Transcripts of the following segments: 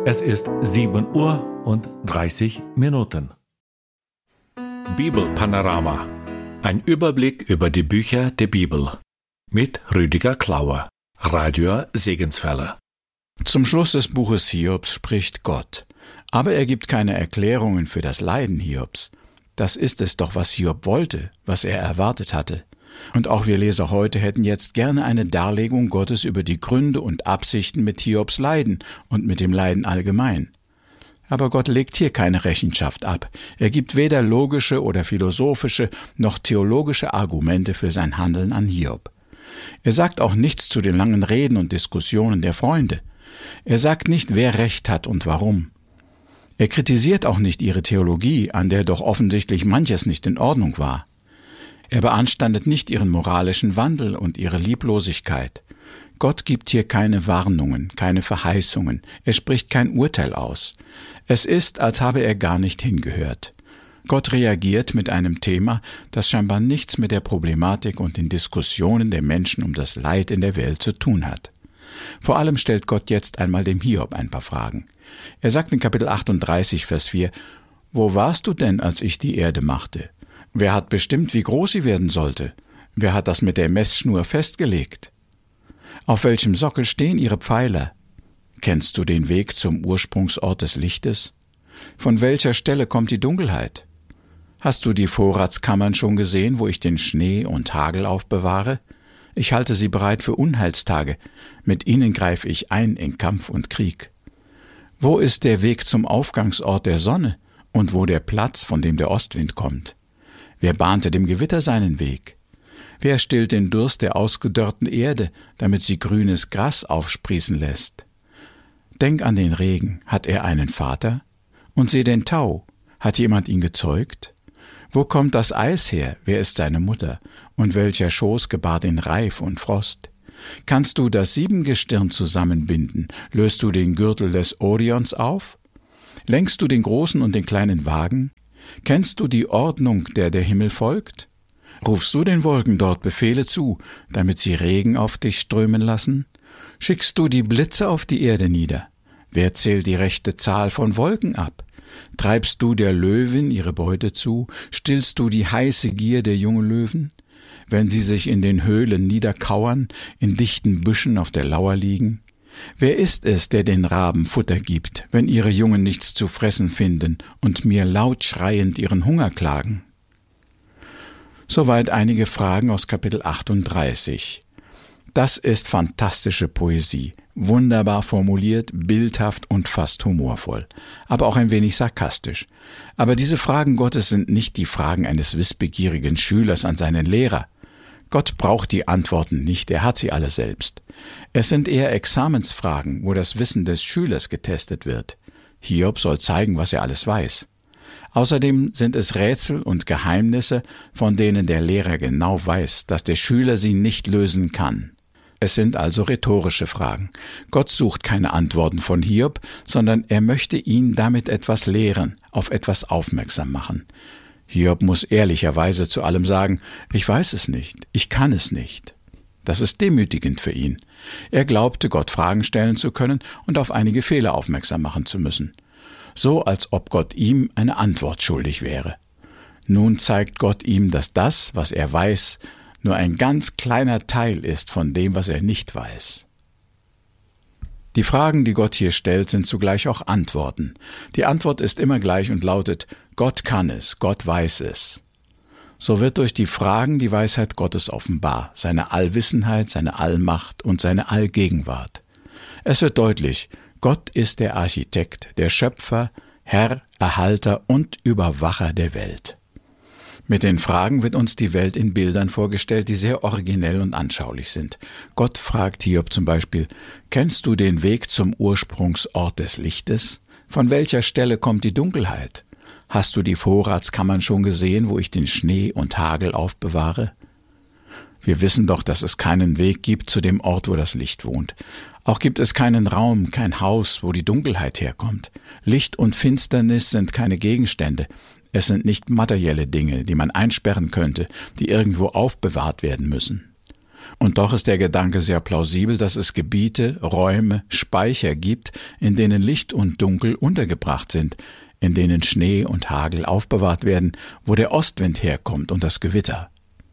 Es ist 7:30 Uhr. Bibelpanorama. Ein Überblick über die Bücher der Bibel. Mit Rüdiger Klauer, Radio Segenswelle. Zum Schluss des Buches Hiobs spricht Gott. Aber er gibt keine Erklärungen für das Leiden Hiobs. Das ist es doch, was Hiob wollte, was er erwartet hatte. Und auch wir Leser heute hätten jetzt gerne eine Darlegung Gottes über die Gründe und Absichten mit Hiobs Leiden und mit dem Leiden allgemein. Aber Gott legt hier keine Rechenschaft ab. Er gibt weder logische oder philosophische noch theologische Argumente für sein Handeln an Hiob. Er sagt auch nichts zu den langen Reden und Diskussionen der Freunde. Er sagt nicht, wer Recht hat und warum. Er kritisiert auch nicht ihre Theologie, an der doch offensichtlich manches nicht in Ordnung war. Er beanstandet nicht ihren moralischen Wandel und ihre Lieblosigkeit. Gott gibt hier keine Warnungen, keine Verheißungen. Er spricht kein Urteil aus. Es ist, als habe er gar nicht hingehört. Gott reagiert mit einem Thema, das scheinbar nichts mit der Problematik und den Diskussionen der Menschen um das Leid in der Welt zu tun hat. Vor allem stellt Gott jetzt einmal dem Hiob ein paar Fragen. Er sagt in Kapitel 38, Vers 4, »Wo warst du denn, als ich die Erde machte? Wer hat bestimmt, wie groß sie werden sollte? Wer hat das mit der Messschnur festgelegt? Auf welchem Sockel stehen ihre Pfeiler? Kennst du den Weg zum Ursprungsort des Lichtes? Von welcher Stelle kommt die Dunkelheit? Hast du die Vorratskammern schon gesehen, wo ich den Schnee und Hagel aufbewahre? Ich halte sie bereit für Unheilstage. Mit ihnen greife ich ein in Kampf und Krieg. Wo ist der Weg zum Aufgangsort der Sonne und wo der Platz, von dem der Ostwind kommt? Wer bahnte dem Gewitter seinen Weg? Wer stillt den Durst der ausgedörrten Erde, damit sie grünes Gras aufsprießen lässt? Denk an den Regen, hat er einen Vater? Und sieh den Tau, hat jemand ihn gezeugt? Wo kommt das Eis her, wer ist seine Mutter? Und welcher Schoß gebar den Reif und Frost? Kannst du das Siebengestirn zusammenbinden? Löst du den Gürtel des Orions auf? Lenkst du den großen und den kleinen Wagen? Kennst du die Ordnung, der Himmel folgt? Rufst du den Wolken dort Befehle zu, damit sie Regen auf dich strömen lassen? Schickst du die Blitze auf die Erde nieder? Wer zählt die rechte Zahl von Wolken ab? Treibst du der Löwin ihre Beute zu? Stillst du die heiße Gier der jungen Löwen? Wenn sie sich in den Höhlen niederkauern, in dichten Büschen auf der Lauer liegen? Wer ist es, der den Raben Futter gibt, wenn ihre Jungen nichts zu fressen finden und mir laut schreiend ihren Hunger klagen? Soweit einige Fragen aus Kapitel 38. Das ist fantastische Poesie, wunderbar formuliert, bildhaft und fast humorvoll, aber auch ein wenig sarkastisch. Aber diese Fragen Gottes sind nicht die Fragen eines wissbegierigen Schülers an seinen Lehrer. Gott braucht die Antworten nicht, er hat sie alle selbst. Es sind eher Examensfragen, wo das Wissen des Schülers getestet wird. Hiob soll zeigen, was er alles weiß. Außerdem sind es Rätsel und Geheimnisse, von denen der Lehrer genau weiß, dass der Schüler sie nicht lösen kann. Es sind also rhetorische Fragen. Gott sucht keine Antworten von Hiob, sondern er möchte ihn damit etwas lehren, auf etwas aufmerksam machen. Hiob muss ehrlicherweise zu allem sagen, ich weiß es nicht, ich kann es nicht. Das ist demütigend für ihn. Er glaubte, Gott Fragen stellen zu können und auf einige Fehler aufmerksam machen zu müssen. So, als ob Gott ihm eine Antwort schuldig wäre. Nun zeigt Gott ihm, dass das, was er weiß, nur ein ganz kleiner Teil ist von dem, was er nicht weiß. Die Fragen, die Gott hier stellt, sind zugleich auch Antworten. Die Antwort ist immer gleich und lautet, Gott kann es, Gott weiß es. So wird durch die Fragen die Weisheit Gottes offenbar, seine Allwissenheit, seine Allmacht und seine Allgegenwart. Es wird deutlich, Gott ist der Architekt, der Schöpfer, Herr, Erhalter und Überwacher der Welt. Mit den Fragen wird uns die Welt in Bildern vorgestellt, die sehr originell und anschaulich sind. Gott fragt Hiob zum Beispiel, kennst du den Weg zum Ursprungsort des Lichtes? Von welcher Stelle kommt die Dunkelheit? Hast du die Vorratskammern schon gesehen, wo ich den Schnee und Hagel aufbewahre? Wir wissen doch, dass es keinen Weg gibt zu dem Ort, wo das Licht wohnt. Auch gibt es keinen Raum, kein Haus, wo die Dunkelheit herkommt. Licht und Finsternis sind keine Gegenstände. Es sind nicht materielle Dinge, die man einsperren könnte, die irgendwo aufbewahrt werden müssen. Und doch ist der Gedanke sehr plausibel, dass es Gebiete, Räume, Speicher gibt, in denen Licht und Dunkel untergebracht sind, in denen Schnee und Hagel aufbewahrt werden, wo der Ostwind herkommt und das Gewitter.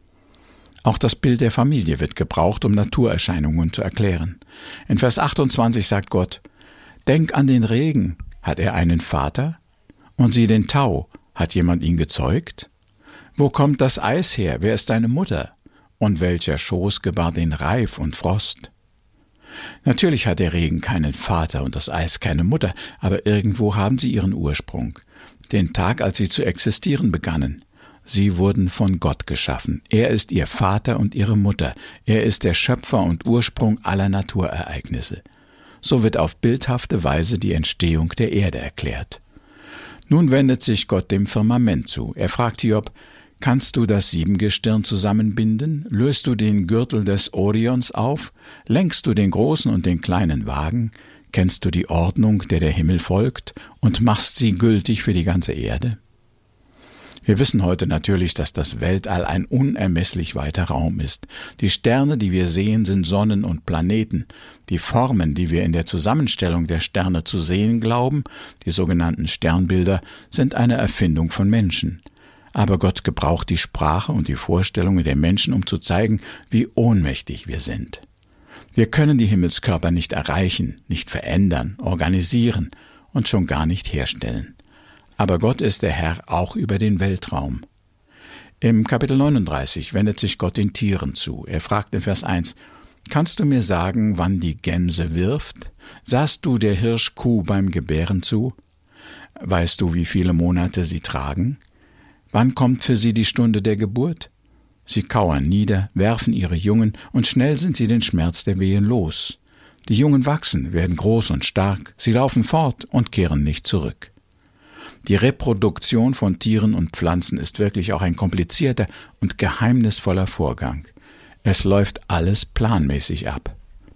Auch das Bild der Familie wird gebraucht, um Naturerscheinungen zu erklären. In Vers 28 sagt Gott: Denk an den Regen, hat er einen Vater? Und sieh den Tau, hat jemand ihn gezeugt? Wo kommt das Eis her, wer ist seine Mutter? Und welcher Schoß gebar den Reif und Frost? Natürlich hat der Regen keinen Vater und das Eis keine Mutter, aber irgendwo haben sie ihren Ursprung. Den Tag, als sie zu existieren begannen. Sie wurden von Gott geschaffen. Er ist ihr Vater und ihre Mutter. Er ist der Schöpfer und Ursprung aller Naturereignisse. So wird auf bildhafte Weise die Entstehung der Erde erklärt. Nun wendet sich Gott dem Firmament zu. Er fragt Hiob: Kannst du das Siebengestirn zusammenbinden? Löst du den Gürtel des Orions auf? Lenkst du den großen und den kleinen Wagen? Kennst du die Ordnung, der Himmel folgt, und machst sie gültig für die ganze Erde? Wir wissen heute natürlich, dass das Weltall ein unermesslich weiter Raum ist. Die Sterne, die wir sehen, sind Sonnen und Planeten. Die Formen, die wir in der Zusammenstellung der Sterne zu sehen glauben, die sogenannten Sternbilder, sind eine Erfindung von Menschen. Aber Gott gebraucht die Sprache und die Vorstellungen der Menschen, um zu zeigen, wie ohnmächtig wir sind. Wir können die Himmelskörper nicht erreichen, nicht verändern, organisieren und schon gar nicht herstellen. Aber Gott ist der Herr auch über den Weltraum. Im Kapitel 39 wendet sich Gott den Tieren zu. Er fragt in Vers 1: Kannst du mir sagen, wann die Gemse wirft? Sahst du der Hirsch Kuh beim Gebären zu? Weißt du, wie viele Monate sie tragen? Wann kommt für sie die Stunde der Geburt? Sie kauern nieder, werfen ihre Jungen, und schnell sind sie den Schmerz der Wehen los. Die Jungen wachsen, werden groß und stark, sie laufen fort und kehren nicht zurück. Die Reproduktion von Tieren und Pflanzen ist wirklich auch ein komplizierter und geheimnisvoller Vorgang. Es läuft alles planmäßig ab.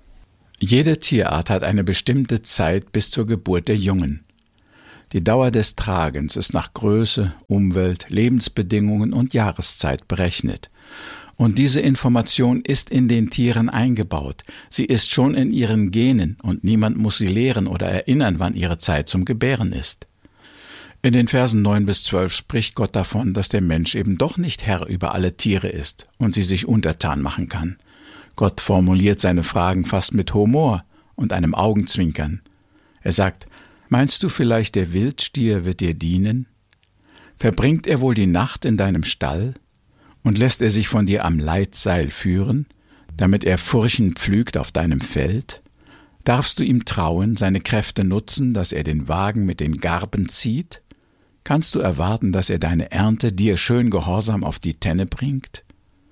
Jede Tierart hat eine bestimmte Zeit bis zur Geburt der Jungen. Die Dauer des Tragens ist nach Größe, Umwelt, Lebensbedingungen und Jahreszeit berechnet. Und diese Information ist in den Tieren eingebaut. Sie ist schon in ihren Genen und niemand muss sie lehren oder erinnern, wann ihre Zeit zum Gebären ist. In den Versen 9 bis 12 spricht Gott davon, dass der Mensch eben doch nicht Herr über alle Tiere ist und sie sich untertan machen kann. Gott formuliert seine Fragen fast mit Humor und einem Augenzwinkern. Er sagt: Meinst du vielleicht, der Wildstier wird dir dienen? Verbringt er wohl die Nacht in deinem Stall? Und lässt er sich von dir am Leitseil führen, damit er furchend pflügt auf deinem Feld? Darfst du ihm trauen, seine Kräfte nutzen, dass er den Wagen mit den Garben zieht? Kannst du erwarten, dass er deine Ernte dir schön gehorsam auf die Tenne bringt?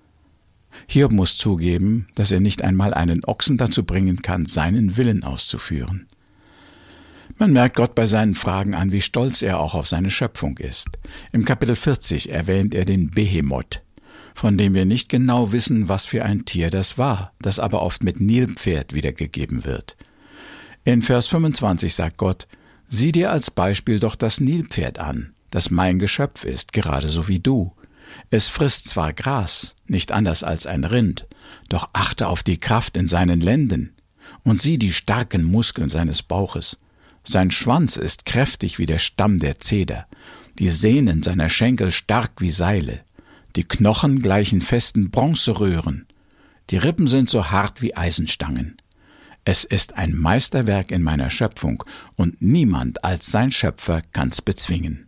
Hiob muss zugeben, dass er nicht einmal einen Ochsen dazu bringen kann, seinen Willen auszuführen. Man merkt Gott bei seinen Fragen an, wie stolz er auch auf seine Schöpfung ist. Im Kapitel 40 erwähnt er den Behemoth, von dem wir nicht genau wissen, was für ein Tier das war, das aber oft mit Nilpferd wiedergegeben wird. In Vers 25 sagt Gott: Sieh dir als Beispiel doch das Nilpferd an, das mein Geschöpf ist, gerade so wie du. Es frisst zwar Gras, nicht anders als ein Rind, doch achte auf die Kraft in seinen Lenden und sieh die starken Muskeln seines Bauches. Sein Schwanz ist kräftig wie der Stamm der Zeder, die Sehnen seiner Schenkel stark wie Seile, die Knochen gleichen festen Bronzeröhren, die Rippen sind so hart wie Eisenstangen. Es ist ein Meisterwerk in meiner Schöpfung, und niemand als sein Schöpfer kann's bezwingen.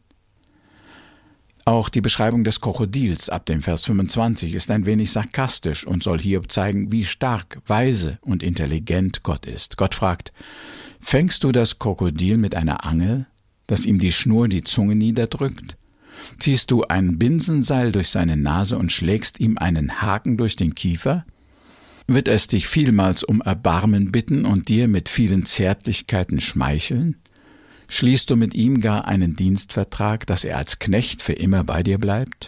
Auch die Beschreibung des Krokodils ab dem Vers 25 ist ein wenig sarkastisch und soll Hiob zeigen, wie stark, weise und intelligent Gott ist. Gott fragt: Fängst du das Krokodil mit einer Angel, dass ihm die Schnur die Zunge niederdrückt? Ziehst du ein Binsenseil durch seine Nase und schlägst ihm einen Haken durch den Kiefer? Wird es dich vielmals um Erbarmen bitten und dir mit vielen Zärtlichkeiten schmeicheln? Schließt du mit ihm gar einen Dienstvertrag, dass er als Knecht für immer bei dir bleibt?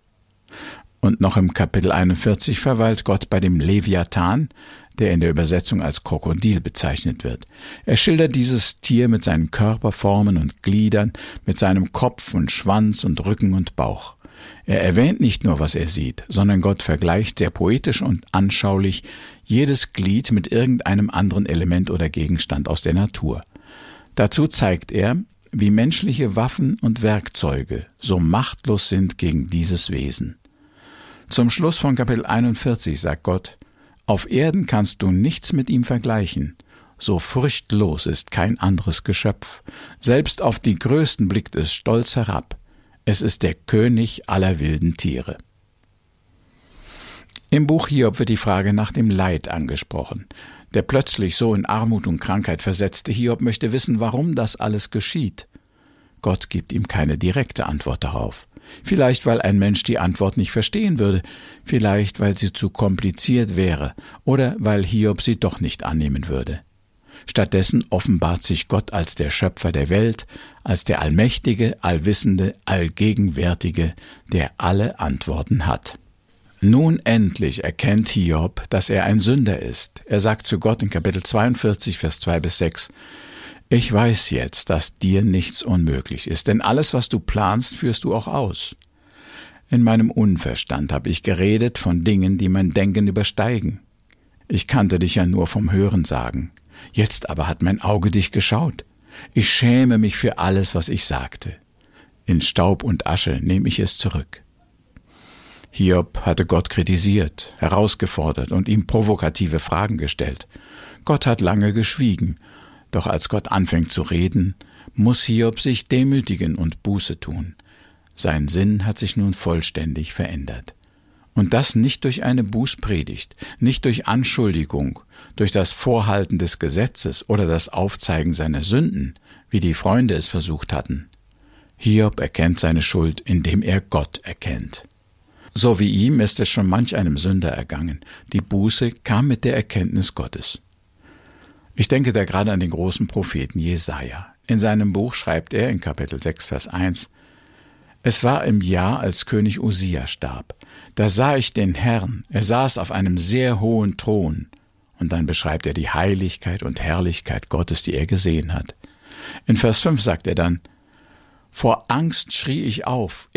Und noch im Kapitel 41 verweilt Gott bei dem Leviathan, der in der Übersetzung als Krokodil bezeichnet wird. Er schildert dieses Tier mit seinen Körperformen und Gliedern, mit seinem Kopf und Schwanz und Rücken und Bauch. Er erwähnt nicht nur, was er sieht, sondern Gott vergleicht sehr poetisch und anschaulich jedes Glied mit irgendeinem anderen Element oder Gegenstand aus der Natur. Dazu zeigt er, wie menschliche Waffen und Werkzeuge so machtlos sind gegen dieses Wesen. Zum Schluss von Kapitel 41 sagt Gott: Auf Erden kannst du nichts mit ihm vergleichen. So furchtlos ist kein anderes Geschöpf. Selbst auf die Größten blickt es stolz herab. Es ist der König aller wilden Tiere. Im Buch Hiob wird die Frage nach dem Leid angesprochen. Der plötzlich so in Armut und Krankheit versetzte Hiob möchte wissen, warum das alles geschieht. Gott gibt ihm keine direkte Antwort darauf. Vielleicht, weil ein Mensch die Antwort nicht verstehen würde, vielleicht, weil sie zu kompliziert wäre oder weil Hiob sie doch nicht annehmen würde. Stattdessen offenbart sich Gott als der Schöpfer der Welt, als der Allmächtige, Allwissende, Allgegenwärtige, der alle Antworten hat. Nun endlich erkennt Hiob, dass er ein Sünder ist. Er sagt zu Gott in Kapitel 42, Vers 2-6, Ich weiß jetzt, dass dir nichts unmöglich ist, denn alles, was du planst, führst du auch aus. In meinem Unverstand habe ich geredet von Dingen, die mein Denken übersteigen. Ich kannte dich ja nur vom Hörensagen. Jetzt aber hat mein Auge dich geschaut. Ich schäme mich für alles, was ich sagte. In Staub und Asche nehme ich es zurück. Hiob hatte Gott kritisiert, herausgefordert und ihm provokative Fragen gestellt. Gott hat lange geschwiegen, doch als Gott anfängt zu reden, muss Hiob sich demütigen und Buße tun. Sein Sinn hat sich nun vollständig verändert. Und das nicht durch eine Bußpredigt, nicht durch Anschuldigung, durch das Vorhalten des Gesetzes oder das Aufzeigen seiner Sünden, wie die Freunde es versucht hatten. Hiob erkennt seine Schuld, indem er Gott erkennt. So wie ihm ist es schon manch einem Sünder ergangen. Die Buße kam mit der Erkenntnis Gottes. Ich denke da gerade an den großen Propheten Jesaja. In seinem Buch schreibt er in Kapitel 6, Vers 1, Es war im Jahr, als König Usia starb. Da sah ich den Herrn, er saß auf einem sehr hohen Thron. Und dann beschreibt er die Heiligkeit und Herrlichkeit Gottes, die er gesehen hat. In Vers 5 sagt er dann, Vor Angst schrie ich auf,